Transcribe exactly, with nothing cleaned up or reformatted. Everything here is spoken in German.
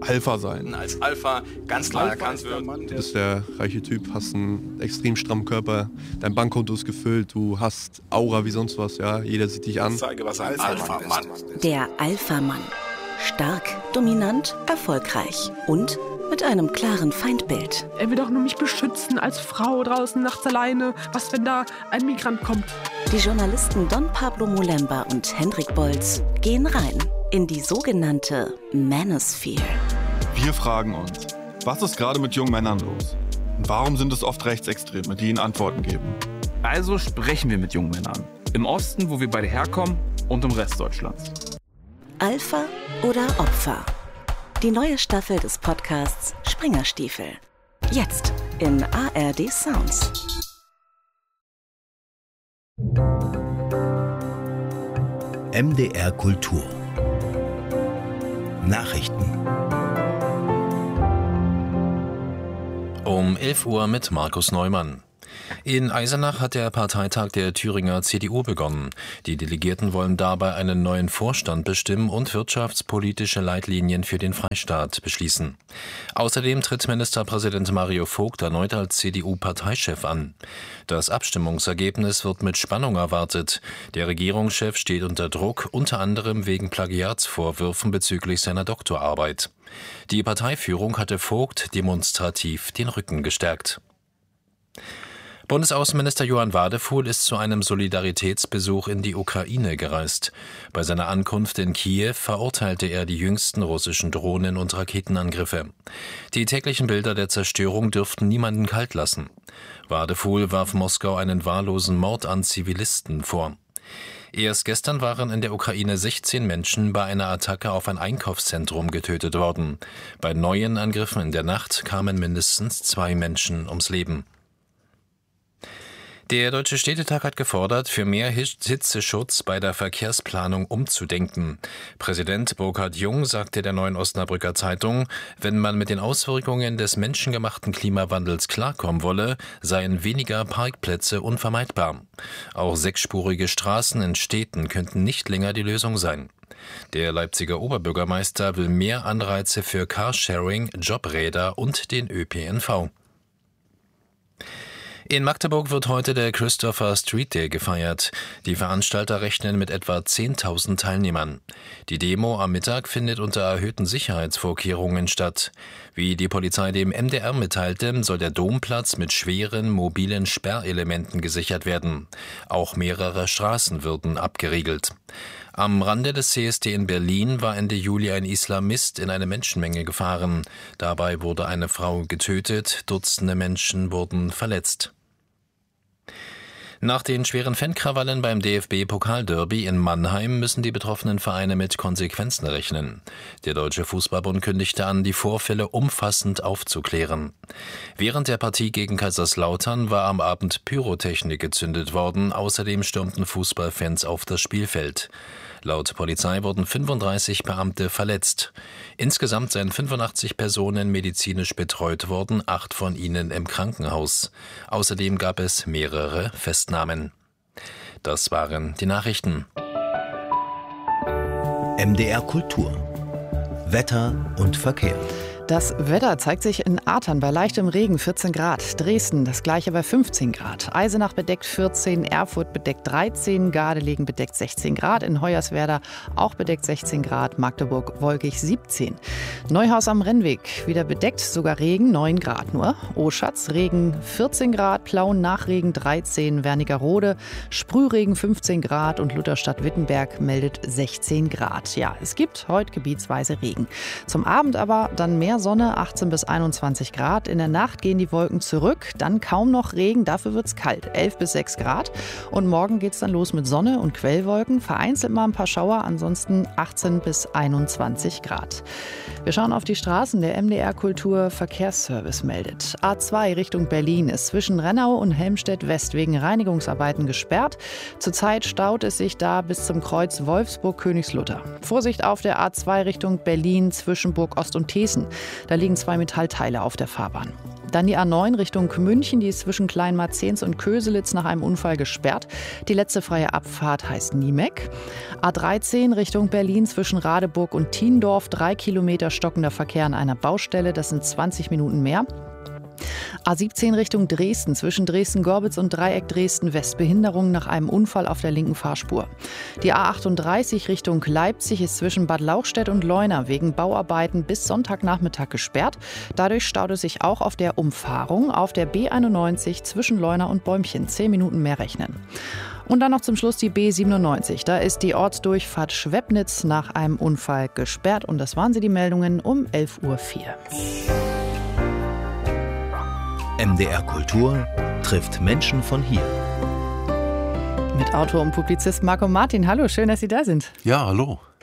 Alpha sein. Als Alpha ganz klar Alpha erkannt ist der wird. Mann, du bist der reiche Typ, hast einen extrem strammen Körper, dein Bankkonto ist gefüllt, du hast Aura wie sonst was, ja, jeder sieht dich an. Ich zeige, was ein Alpha-Mann ist. Der Alpha-Mann. Stark, dominant, erfolgreich und mit einem klaren Feindbild. Er will doch nur mich beschützen als Frau draußen nachts alleine. Was, wenn da ein Migrant kommt? Die Journalisten Don Pablo Molemba und Hendrik Bolz gehen rein in die sogenannte Manosphere. Wir fragen uns, was ist gerade mit jungen Männern los? Und warum sind es oft Rechtsextreme, die ihnen Antworten geben? Also sprechen wir mit jungen Männern. Im Osten, wo wir beide herkommen, und im Rest Deutschlands. Alpha oder Opfer? Die neue Staffel des Podcasts Springerstiefel. Jetzt in A R D Sounds. M D R Kultur. Nachrichten. Um elf Uhr mit Markus Neumann. In Eisenach hat der Parteitag der Thüringer C D U begonnen. Die Delegierten wollen dabei einen neuen Vorstand bestimmen und wirtschaftspolitische Leitlinien für den Freistaat beschließen. Außerdem tritt Ministerpräsident Mario Vogt erneut als C D U-Parteichef an. Das Abstimmungsergebnis wird mit Spannung erwartet. Der Regierungschef steht unter Druck, unter anderem wegen Plagiatsvorwürfen bezüglich seiner Doktorarbeit. Die Parteiführung hatte Vogt demonstrativ den Rücken gestärkt. Bundesaußenminister Johann Wadefuhl ist zu einem Solidaritätsbesuch in die Ukraine gereist. Bei seiner Ankunft in Kiew verurteilte er die jüngsten russischen Drohnen- und Raketenangriffe. Die täglichen Bilder der Zerstörung dürften niemanden kalt lassen. Wadefuhl warf Moskau einen wahllosen Mord an Zivilisten vor. Erst gestern waren in der Ukraine sechzehn Menschen bei einer Attacke auf ein Einkaufszentrum getötet worden. Bei neuen Angriffen in der Nacht kamen mindestens zwei Menschen ums Leben. Der Deutsche Städtetag hat gefordert, für mehr Hitzeschutz bei der Verkehrsplanung umzudenken. Präsident Burkhard Jung sagte der Neuen Osnabrücker Zeitung, wenn man mit den Auswirkungen des menschengemachten Klimawandels klarkommen wolle, seien weniger Parkplätze unvermeidbar. Auch sechsspurige Straßen in Städten könnten nicht länger die Lösung sein. Der Leipziger Oberbürgermeister will mehr Anreize für Carsharing, Jobräder und den Ö P N V. In Magdeburg wird heute der Christopher Street Day gefeiert. Die Veranstalter rechnen mit etwa zehntausend Teilnehmern. Die Demo am Mittag findet unter erhöhten Sicherheitsvorkehrungen statt. Wie die Polizei dem M D R mitteilte, soll der Domplatz mit schweren mobilen Sperrelementen gesichert werden. Auch mehrere Straßen würden abgeriegelt. Am Rande des C S D in Berlin war Ende Juli ein Islamist in eine Menschenmenge gefahren. Dabei wurde eine Frau getötet, Dutzende Menschen wurden verletzt. Nach den schweren Fankrawallen beim D F B-Pokalderby in Mannheim müssen die betroffenen Vereine mit Konsequenzen rechnen. Der Deutsche Fußballbund kündigte an, die Vorfälle umfassend aufzuklären. Während der Partie gegen Kaiserslautern war am Abend Pyrotechnik gezündet worden. Außerdem stürmten Fußballfans auf das Spielfeld. Laut Polizei wurden fünfunddreißig Beamte verletzt. Insgesamt seien fünfundachtzig Personen medizinisch betreut worden, acht von ihnen im Krankenhaus. Außerdem gab es mehrere Festnahmen. Das waren die Nachrichten. M D R Kultur. Wetter und Verkehr. Das Wetter zeigt sich in Athern bei leichtem Regen vierzehn Grad, Dresden das gleiche bei fünfzehn Grad, Eisenach bedeckt vierzehn, Erfurt bedeckt dreizehn, Gardelegen bedeckt sechzehn Grad, in Hoyerswerda auch bedeckt sechzehn Grad, Magdeburg wolkig siebzehn. Neuhaus am Rennweg wieder bedeckt, sogar Regen neun Grad nur, Oschatz Regen vierzehn Grad, Plauen nach Regen dreizehn, Wernigerode Sprühregen fünfzehn Grad und Lutherstadt-Wittenberg meldet sechzehn Grad. Ja, es gibt heute gebietsweise Regen. Zum Abend aber dann mehr Sonne, achtzehn bis einundzwanzig Grad. In der Nacht gehen die Wolken zurück, dann kaum noch Regen, dafür wird es kalt, elf bis sechs Grad. Und morgen geht es dann los mit Sonne und Quellwolken, vereinzelt mal ein paar Schauer, ansonsten achtzehn bis einundzwanzig Grad. Wir schauen auf die Straßen. Der M D R Kultur Verkehrsservice meldet. A zwei Richtung Berlin ist zwischen Rennau und Helmstedt West wegen Reinigungsarbeiten gesperrt. Zurzeit staut es sich da bis zum Kreuz Wolfsburg-Königslutter. Vorsicht auf der A zwei Richtung Berlin zwischen Burg Ost und Thesen. Da liegen zwei Metallteile auf der Fahrbahn. Dann die A neun Richtung München, die ist zwischen Kleinmarzens und Köselitz nach einem Unfall gesperrt. Die letzte freie Abfahrt heißt Niemek. A dreizehn Richtung Berlin zwischen Radeburg und Thiendorf, drei Kilometer stockender Verkehr an einer Baustelle, das sind zwanzig Minuten mehr. A siebzehn Richtung Dresden, zwischen Dresden-Gorbitz und Dreieck Dresden-West, Behinderung nach einem Unfall auf der linken Fahrspur. Die A achtunddreißig Richtung Leipzig ist zwischen Bad Lauchstädt und Leuna wegen Bauarbeiten bis Sonntagnachmittag gesperrt. Dadurch staut es sich auch auf der Umfahrung auf der B einundneunzig zwischen Leuna und Bäumchen. Zehn Minuten mehr rechnen. Und dann noch zum Schluss die B siebenundneunzig. Da ist die Ortsdurchfahrt Schwebnitz nach einem Unfall gesperrt. Und das waren sie, die Meldungen um elf Uhr vier. M D R Kultur trifft Menschen von hier. Mit Autor und Publizist Marco Martin. Hallo, schön, dass Sie da sind. Ja, hallo.